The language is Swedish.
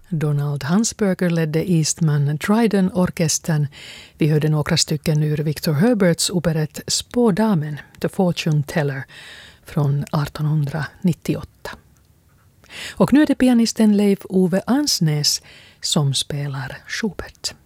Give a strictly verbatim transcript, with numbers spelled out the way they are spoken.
Donald Hansberger ledde Eastman Dryden-orkestern. Vi hörde några stycken ur Victor Herberts operett Spådamen, The Fortune Teller, från artonhundranittioåtta. Och nu är det pianisten Leif Ove Ansnäs som spelar Schubert.